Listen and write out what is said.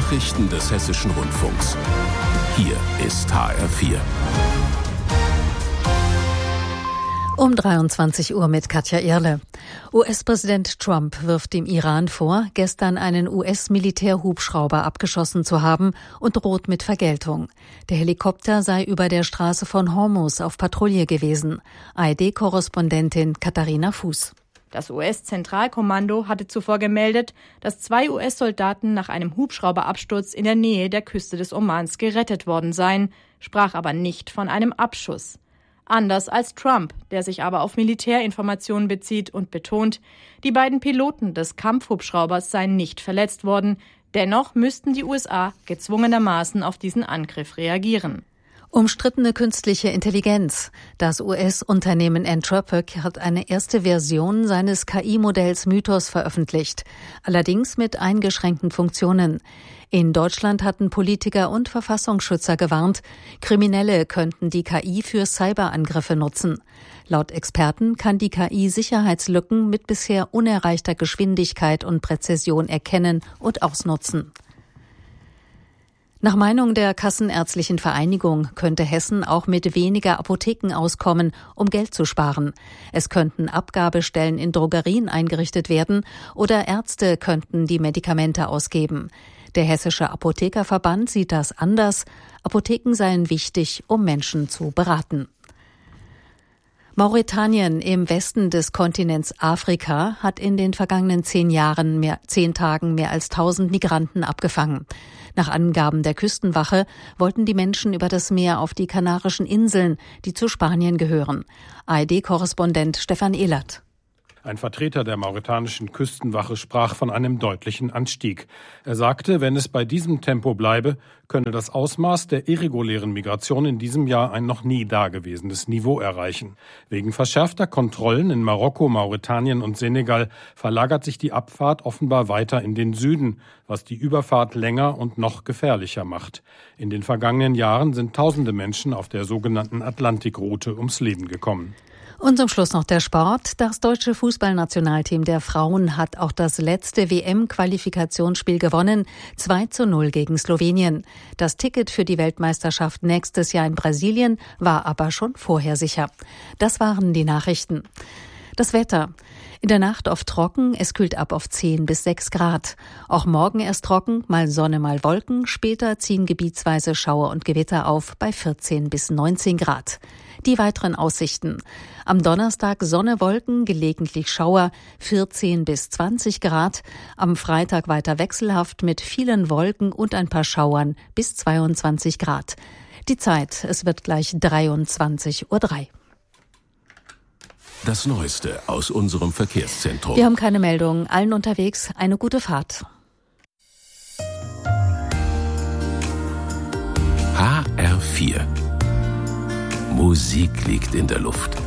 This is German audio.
Nachrichten des Hessischen Rundfunks. Hier ist HR4. Um 23 Uhr mit Katja Irle. US-Präsident Trump wirft dem Iran vor, gestern einen US-Militärhubschrauber abgeschossen zu haben und droht mit Vergeltung. Der Helikopter sei über der Straße von Hormuz auf Patrouille gewesen. ARD-Korrespondentin Katharina Fuß. Das US-Zentralkommando hatte zuvor gemeldet, dass 2 US-Soldaten nach einem Hubschrauberabsturz in der Nähe der Küste des Omans gerettet worden seien, sprach aber nicht von einem Abschuss. Anders als Trump, der sich aber auf Militärinformationen bezieht und betont, die beiden Piloten des Kampfhubschraubers seien nicht verletzt worden. Dennoch müssten die USA gezwungenermaßen auf diesen Angriff reagieren. Umstrittene künstliche Intelligenz. Das US-Unternehmen Anthropic hat eine erste Version seines KI-Modells Mythos veröffentlicht, allerdings mit eingeschränkten Funktionen. In Deutschland hatten Politiker und Verfassungsschützer gewarnt, Kriminelle könnten die KI für Cyberangriffe nutzen. Laut Experten kann die KI Sicherheitslücken mit bisher unerreichter Geschwindigkeit und Präzision erkennen und ausnutzen. Nach Meinung der Kassenärztlichen Vereinigung könnte Hessen auch mit weniger Apotheken auskommen, um Geld zu sparen. Es könnten Abgabestellen in Drogerien eingerichtet werden oder Ärzte könnten die Medikamente ausgeben. Der Hessische Apothekerverband sieht das anders. Apotheken seien wichtig, um Menschen zu beraten. Mauretanien im Westen des Kontinents Afrika hat in den vergangenen 10 Tagen mehr als 1000 Migranten abgefangen. Nach Angaben der Küstenwache wollten die Menschen über das Meer auf die Kanarischen Inseln, die zu Spanien gehören. ARD-Korrespondent Stefan Ehlert. Ein Vertreter der mauretanischen Küstenwache sprach von einem deutlichen Anstieg. Er sagte, wenn es bei diesem Tempo bleibe, könne das Ausmaß der irregulären Migration in diesem Jahr ein noch nie dagewesenes Niveau erreichen. Wegen verschärfter Kontrollen in Marokko, Mauretanien und Senegal verlagert sich die Abfahrt offenbar weiter in den Süden, was die Überfahrt länger und noch gefährlicher macht. In den vergangenen Jahren sind tausende Menschen auf der sogenannten Atlantikroute ums Leben gekommen. Und zum Schluss noch der Sport. Das deutsche Fußballnationalteam der Frauen hat auch das letzte WM-Qualifikationsspiel gewonnen, 2:0 gegen Slowenien. Das Ticket für die Weltmeisterschaft nächstes Jahr in Brasilien war aber schon vorher sicher. Das waren die Nachrichten. Das Wetter. In der Nacht oft trocken, es kühlt ab auf 10 bis 6 Grad. Auch morgen erst trocken, mal Sonne, mal Wolken. Später ziehen gebietsweise Schauer und Gewitter auf bei 14 bis 19 Grad. Die weiteren Aussichten. Am Donnerstag Sonne, Wolken, gelegentlich Schauer, 14 bis 20 Grad. Am Freitag weiter wechselhaft mit vielen Wolken und ein paar Schauern bis 22 Grad. Die Zeit, es wird gleich 23:03 Uhr. Das Neueste aus unserem Verkehrszentrum. Wir haben keine Meldung. Allen unterwegs eine gute Fahrt. HR4. Musik liegt in der Luft.